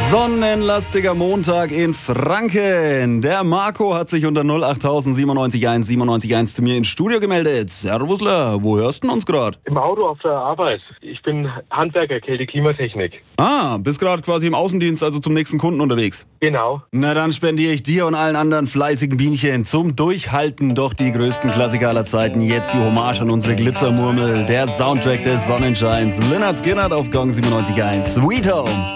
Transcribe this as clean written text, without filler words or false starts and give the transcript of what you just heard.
Sonnenlastiger Montag in Franken. Der Marco hat sich unter 08000 97 1 zu mir ins Studio gemeldet. Servusler, wo hörst du uns gerade? Im Auto auf der Arbeit. Ich bin Handwerker, Kälte-Klimatechnik. Ah, bist gerade quasi im Außendienst, also zum nächsten Kunden unterwegs. Genau. Na dann spendiere ich dir und allen anderen fleißigen Bienchen zum Durchhalten doch die größten Klassiker aller Zeiten. Jetzt die Hommage an unsere Glitzermurmel, der Soundtrack des Sonnenscheins. Lynyrd Skynyrd auf Gong 97.1. Sweet Home.